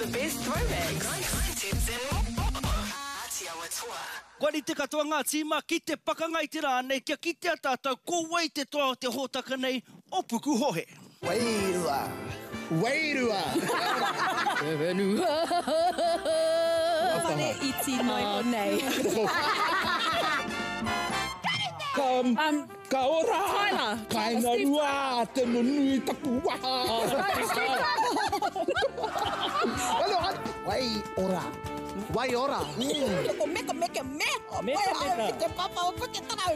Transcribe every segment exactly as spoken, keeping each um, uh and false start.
the best throwbacks. Kua ni te katoa ngā tīma ki te pakanga i te rānei, kia ki te atātau, ko wei te toa o te hōtaka nei, o puku hohe. Wairua. Wairua. E whenua. Whare iti noi o nei. Ka, Um, ka ora. Tyler. Kainga rua, te nunui taku waha. Alo, wai ora. Wai ora. Meko, meko, meko, meko. Meka, meka. Te papa o puke tarau.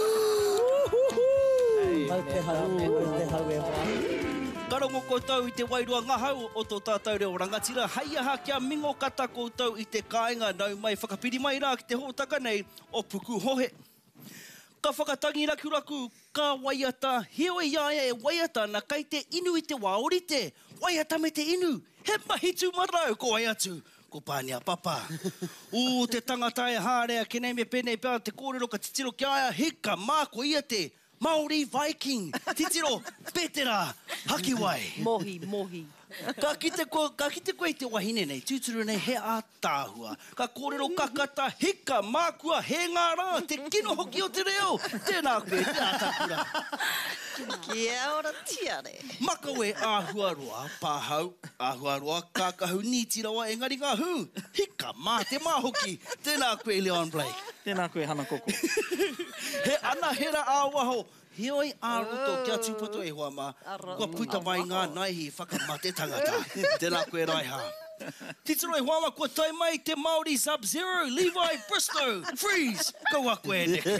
Mau te haru, mau te hau e wā. Karongo koutou i te wairua ngahau o tō tātou reo rangatira. Hai aha kia mingo kata koutou i te kāinga nau mai whakapiri mai rā ki te hōtaka nei o puku hohe. Ka whakatangi raku raku, ka waiata, heo e iaia e waiata na kai te inu i te waorite. Waiata me te inu, he mahitu marau ko waiatu. Ko pānia papa. U te tangata e hārea ke nei me pēnei pēr te kōrero ka titiro ki aia hika māko ia te Māori Viking. Titiro, Petera, Hakiwai. Mohi, mohi. Ka kite ko, ka kite koe te wahine nei, tūturu nei he a tāhua. Ka kōrero kakata, hika, mākua, he ngā rā, te kino hoki o te reo. Tēnā koe, te atakura. Kia ora tiare. Makawe āhuaroa, pāhau, āhuaroa, kākahu, nītirawa, engari ngā hu. Hika, mā, te māhoki. Tēnā koe, Leon Blake. Tēnā koe hana koko. He ana hera āwaho. Heoi āroto kia tūpato e hoa mā. Kua puta mai ngā naihi whakamate tangata. Tēnā koe raiha. Titiro e hoa mā, kua tai mai te Māori Sub-Zero, Levi Bristow, Freeze, kaua koe neke.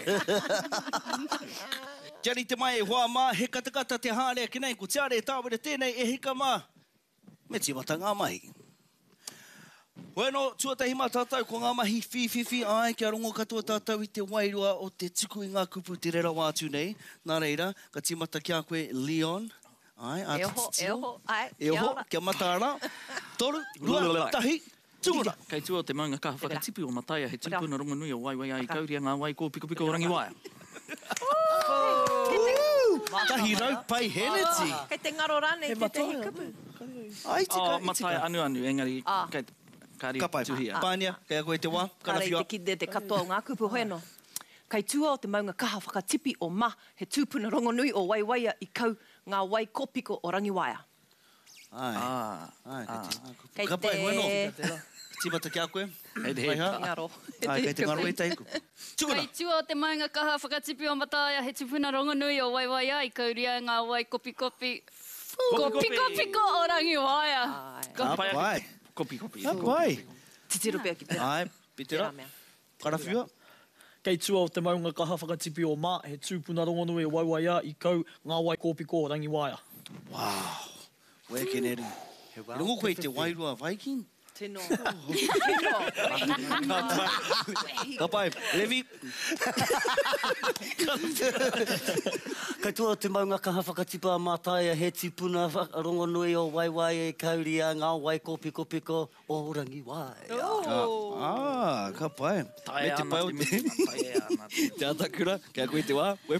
Tiari te mai e hoa mā, he katakata te hārea ki nei, ko tiare e tāwere tēnei e hika mā. Me tīmata ngā mahi. Bueno, tuatahi mā tātou ko ngā mahi whiwhiwhi ai kia rongo katoa tātou i te wairua o te tuku i ngā kupu te rera wātu nei. Nā reira, ka tīmata kia koe Leon. Ai, a E ho, e ho, ai, E kia ho, ora. kia mataara. Toru, rua, tahi, tūra. Kei tua te maunga kaha whakatipu o Mataia he tūpuna rongo nui o waiwai ai kauria ngā wai ko piko piko o rangi waia. Tahi rau pai heneti. Kei te ngaro rane, te te hikupu. Ai, tika, Oh, i Mataia tika. anu anu, engari Ah. kei kāri Ka pai, tuhia. pānia, kei a koe te wā, Kāre i karawhiua. te kide te katoa o ngā kupu hoeno. Kei tua o te maunga kaha whakatipi o ma, he tūpuna rongonui o waiwaia i kau ngā wai kōpiko o Rangiwaia. Ai, Ah, ai, ah. kei te. Kei Ka pai, te- hoeno. Tīmata kia koe. Hei te Vai he. ha? Ngaro. Ai, kei te ngaro e teiku. Tūna. Kei tua o te maunga kaha whakatipi o Mataia he tupuna rongonui o waiwaia i kauria ngā wai kopi kopi. Kopi kopi ko o Rangiwaia. Ai. Ka pai. Kopi kopi. Ka pai. Titiro pēr ki pēr. Ai, pitera. Tērā mea. Karawhiua. Kei tua o te maunga kaha whakatipi o mā, he tūpuna rongonui o waiwaia i kau ngā wai kōpiko o Rangiwaia. Wow. Wea ke neru. E rongo koe te wairua Viking? Tino. Ka pai. Ka pai. Levi. Kei tua te maunga kaha whakatipa a Mataia he tipuna rongonui o waiwai e kauria ngā wai kōpiko piko o Rangiwaia. Ah, ka pai. Tai Me te ana pai o te te... mea, tai ana te- Te atakura, kia koe te wā.